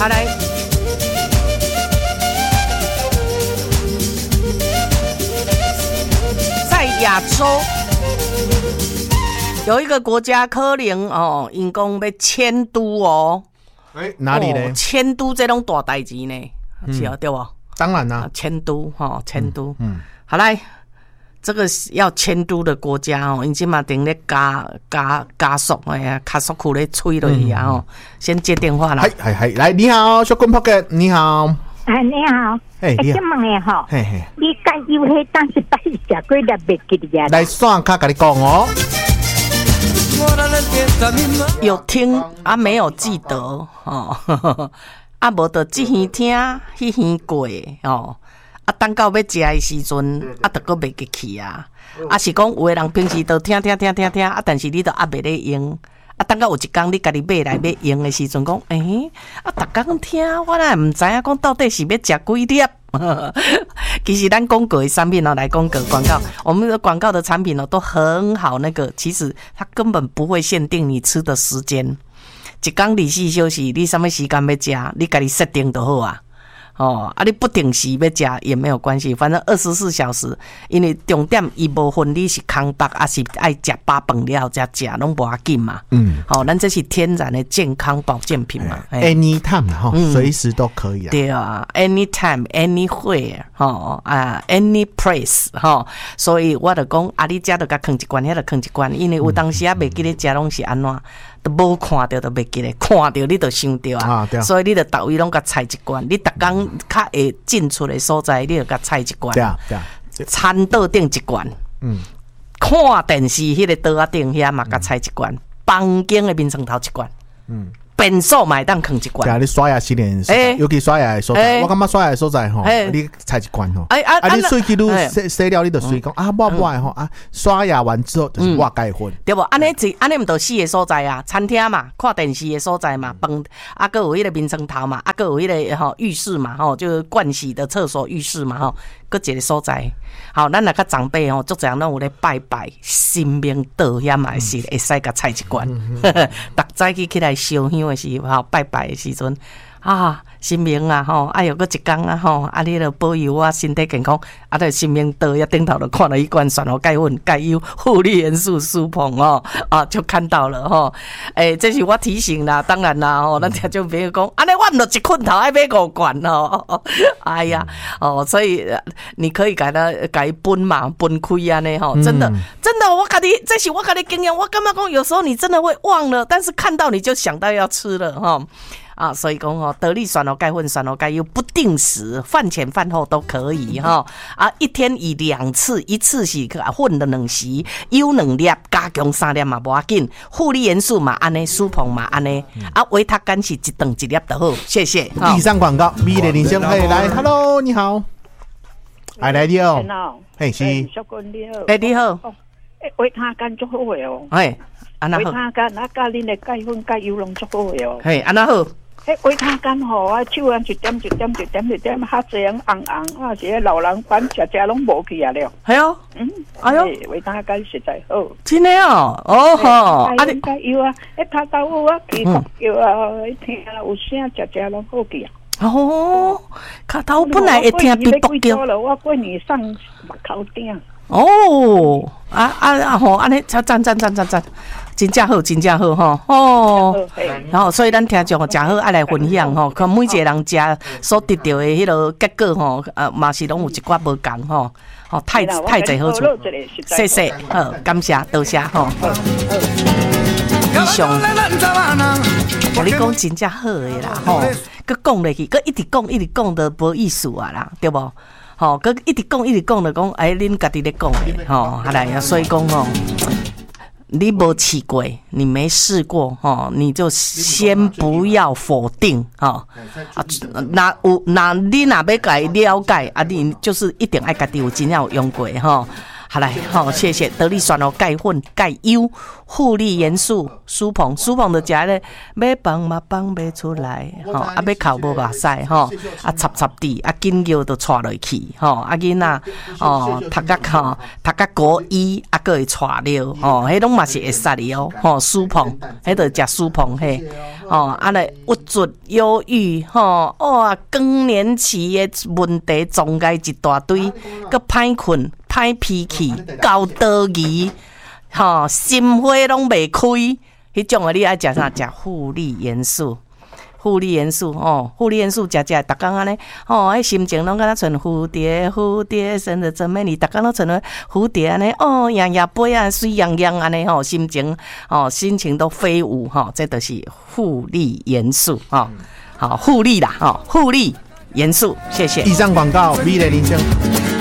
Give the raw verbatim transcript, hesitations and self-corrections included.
好来，在亚洲有一个国家可能哦，因讲要迁都哦。 哎、欸，哪里呢？ 哦、迁都这种大代志呢，嗯、是啊，对不？ 当然啦、啊， 迁都哈，迁都。 嗯，嗯好来，这个要迁都的国家哦，因即嘛正咧加加加速哎呀，加速库咧吹落去啊哦。先接电话啦。 系系系，来你好，小棍扑嘅你好。 啊，你好。 哎，你好。 问嘅吼， 嘿嘿， 你介有迄当时摆食过粒袂记得啊？ 来线卡甲你讲哦。 有听啊，没有记得哦。啊，无就即耳听，迄耳过哦。啊，等到要食的时阵，啊，就搁袂记起啊。啊，是讲有的人平时都听听听听听，啊，但是你都还袂咧用。啊，等到有一天你家己买来要用的时阵，讲，诶、欸，啊，逐工听，我哪会毋知影讲到底是要食几粒？其实咱广告的产品哦，来广告广告，我们的广告的产品哦都很好。那个其实它根本不会限定你吃的时间，一天二十四小时，你什么时间要吃，你家己设定就好啊。哦，啊，你不定时要吃也没有关系，反正二十四小时，因为重点伊无分你是空腹还是爱吃饱饭了才吃，拢无要紧嘛。嗯，好、哦，咱这是天然的健康保健品嘛。 欸、anytime 哈，随、嗯、时都可以啊。 对啊 ，anytime anywhere 哈啊 any place 哈，所以我就讲啊，你食就甲囥一罐，遐就囥一罐，因为有当时啊袂记咧食拢是安怎。都无看到，都袂记咧，看到你就想到啊，啊所以你就逐位拢甲采一罐，你逐工较会进出的所在，你就甲采一罐。 对啊，对啊， 餐桌顶一罐，嗯，看电视迄个桌仔顶遐嘛甲采一罐，房间的面床头一罐，嗯。便所买当囥一罐， 对啊，你刷牙洗脸，欸、尤其刷牙的所在，欸、我感觉刷牙的所在吼，欸、你采一罐吼，哎啊啊，你水去愈洗洗了，你就水讲、嗯、啊，我不爱吼啊，刷牙完之后就是我该混， 对不？安尼是安尼，唔就四个所在啊，餐厅嘛，看电视的所在嘛，饭啊，个有迄个面床头嘛，啊，个有迄个吼浴室嘛，吼，就是盥洗的厕所浴室嘛，吼，搁一个所在。好，咱若较长辈吼，足侪拢有咧拜拜神明道遐嘛是会使甲采一罐，逐早起起来烧香的时候，拜拜的时阵啊，神明啊吼，哎哟，搁一工啊吼，啊你著保佑我身体健康，啊，著神明道遐顶头著看到一罐蒜头钙粉、钙油、护理元素、舒膨哦，啊就看到了吼，诶、欸，这是我提醒啦，当然啦吼，咱听众朋友讲，安尼我毋著一困头爱买五罐哦，哎呀哦，所以你可以给他给他分嘛，分开安尼吼，真的、嗯、真的，我跟你这是我跟你经验，我感觉讲有时候你真的会忘了，但是看到你就想到要吃了哈。啊，所以讲哦，得力蒜头钙混蒜头钙油不定时，饭前饭后都可以哈。啊，一天以两次，一次是混的两时，油两粒，加强三粒嘛无要紧。护理元素嘛安尼，舒膨嘛安尼。啊，维他干是一顿一粒就好，谢谢。 以上广告，米的林先生，嘿，来 ，Hello， 你好，哎，来你好，嘿是， 小哥你好， 哎你好， 哎维他干足好诶哦， 哎，安那好， 维他干啊加恁的钙粉钙油拢足好诶哦， 嘿，安那好。 迄维他干吼，啊手啊一点一点一点一点，哈这样红红啊，是老人斑食食拢无去啊了。 系哦，嗯，哎呦， 维他干实在好。 真的哦，哦吼， 啊你加油啊，迄头豆啊，鸡骨叫啊，听啊有声食食拢好去啊。哦，卡头本来会听比卜叫。我过年上目口顶。哦，啊啊啊吼，安尼赞赞赞赞赞赞，真正好，真正好吼哦。然后所以咱听众吼，真好爱来分享吼，看每一个人食所得到的迄个结果吼，呃，嘛是拢有一寡无共吼，吼太太侪好处。谢谢，好，感谢，多谢吼。以上，我你讲真正好的啦吼，佮讲落去，佮一直讲一直讲都无意思啊啦，对无？吼，佮一直讲一直讲就讲，哎，恁家己咧讲的，吼，好来，所以讲吼，你没试过，你没试过，吼，你就先不要否定，吼，啊，那有那你若要甲伊了解，啊，你就是一定爱家己有真正有用过，吼。好来，好，谢谢得力蒜头钙粉、钙油、护理元素、舒膨、舒膨的食咧，要放嘛放袂出来，吼，啊要哭无目屎，吼，啊插插地，啊紧叫就带落去，吼，啊囡仔哦，读甲吼，读甲高一，啊个会带了，吼，迄拢嘛是会使的哦，吼，舒膨，迄著食舒膨嘿， 哦，安尼郁卒、忧郁，吼，哇，更年期的问题总该一大堆，佮歹困、歹脾气、高多疑，吼，心花拢未开，迄种的你爱食啥？食护理元素。护理元素哦，护理元素食食，逐工安尼哦，迄心情拢敢若像蝴蝶，蝴蝶生得真美丽，逐工拢像蝴蝶安尼哦，摇摇飞啊，水洋洋安尼吼，心情哦，心情都飞舞哈、哦，这都是护理元素哈、哦，好护理啦哈，护理元素，谢谢。 以上广告，美丽人生。